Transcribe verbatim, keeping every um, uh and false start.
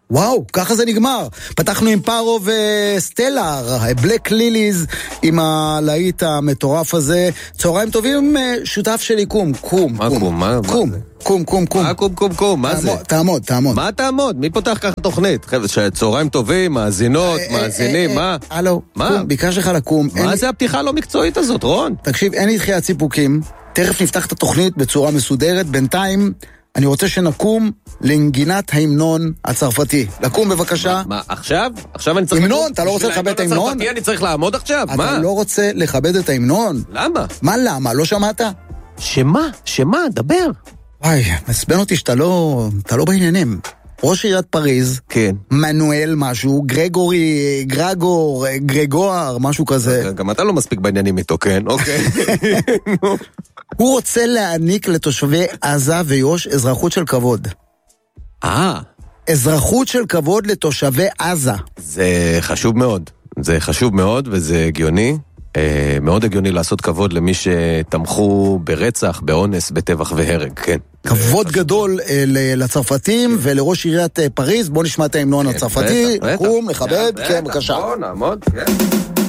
וואו, ככה זה נגמר. פתחנו עם פארו וסטלר, בלק ליליז, עם הלהיט המטורף הזה. צהריים טובים, שותף שלי, קום, קום, מה קום? מה? קום, קום, קום, קום. מה קום, קום, קום? מה זה? תעמוד, תעמוד. מה תעמוד? מי פותח ככה תוכנית? צהריים טובים, מאזינות, מאזינים, מה? הלו, קום, ביקש לך לקום. מה זה הפתיחה הלא מקצועית הזאת, רון? תקשיב, אין לי דחיית סיפוקים. תכף נפתח את התוכנית בצורה מסודרת. בינתיים אני רוצה שנקום לנגינת ההמנון הצרפתי. לקום בבקשה. מה, עכשיו? עכשיו אני צריך... המנון, אתה לא רוצה לכבד את ההמנון? הצרפתי אני צריך לעמוד עכשיו? מה? אתה לא רוצה לכבד את ההמנון? למה? מה למה? לא שמעת? שמה? שמה? דבר. וואי, מסבן אותי שאתה לא... אתה לא בעניינים. ראש עיריית פריז, כן. מנואל משהו, גרגורי, גרגור, גרגואר, משהו כזה. גם אתה לא מספיק בעניינים איתו, כן? אוקיי. הוא רוצה להעניק לתושבי עזה ויוש אזרחות של כבוד. אה. אזרחות של כבוד לתושבי עזה. זה חשוב מאוד. זה חשוב מאוד וזה הגיוני. אה, מאוד הגיוני לעשות כבוד למי שתמכו ברצח, באונס, בטבח והרג, כן. כבוד גדול אה, לצרפתים ולראש עיריית אה, פריז. בוא נשמע את ההמנון הצרפתי. קום, לכבד, כן, בבקשה. בוא נעמוד, כן.